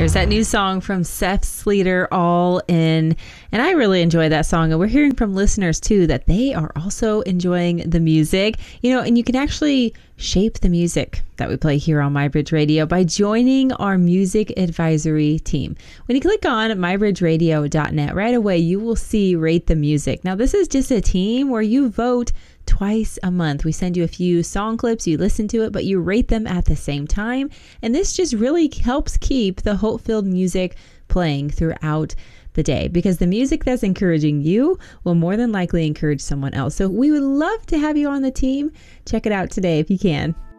There's that new song from Seth Sleater, All In. And I really enjoy that song. And we're hearing from listeners, too, that they are also enjoying the music. You know, and you can actually shape the music that we play here on MyBridge Radio by joining our music advisory team. When you click on mybridgeradio.net, right away, you will see Rate the Music. Now, this is just a team where you vote twice a month. We send you a few song clips, you listen to it, but you rate them at the same time. And this just really helps keep the hope-filled music playing throughout the day, because the music that's encouraging you will more than likely encourage someone else. So we would love to have you on the team. Check it out today if you can.